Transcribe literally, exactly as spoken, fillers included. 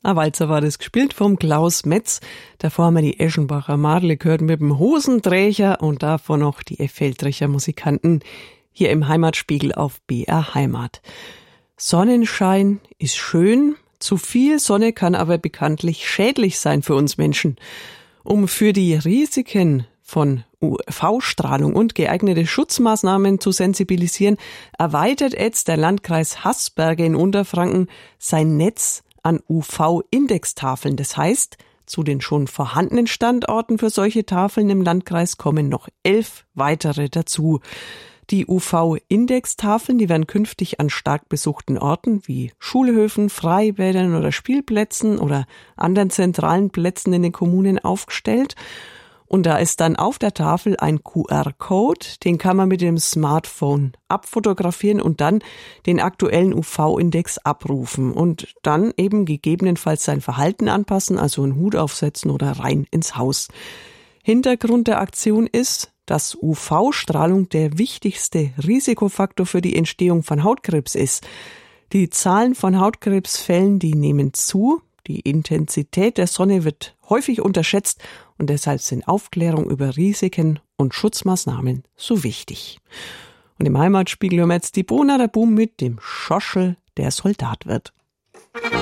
Ein Walzer war das, gespielt vom Klaus Metz. Davor haben wir die Eschenbacher Madle gehört mit dem Hosenträger und davor noch die Feldrecher Musikanten hier im Heimatspiegel auf B R Heimat. Sonnenschein ist schön, zu viel Sonne kann aber bekanntlich schädlich sein für uns Menschen. Um für die Risiken von U V-Strahlung und geeignete Schutzmaßnahmen zu sensibilisieren, erweitert jetzt der Landkreis Haßberge in Unterfranken sein Netz an U V-Indextafeln. Das heißt, zu den schon vorhandenen Standorten für solche Tafeln im Landkreis kommen noch elf weitere dazu. Die U V-Indextafeln, die werden künftig an stark besuchten Orten wie Schulhöfen, Freibädern oder Spielplätzen oder anderen zentralen Plätzen in den Kommunen aufgestellt. Und da ist dann auf der Tafel ein Q R-Code, den kann man mit dem Smartphone abfotografieren und dann den aktuellen U V-Index abrufen und dann eben gegebenenfalls sein Verhalten anpassen, also einen Hut aufsetzen oder rein ins Haus. Hintergrund der Aktion ist, dass U V-Strahlung der wichtigste Risikofaktor für die Entstehung von Hautkrebs ist. Die Zahlen von Hautkrebsfällen, die nehmen zu. Die Intensität der Sonne wird häufig unterschätzt und deshalb sind Aufklärung über Risiken und Schutzmaßnahmen so wichtig. Und im Heimatspiegel hören wir jetzt die Bona der Boom mit dem Schoschel, der Soldat wird.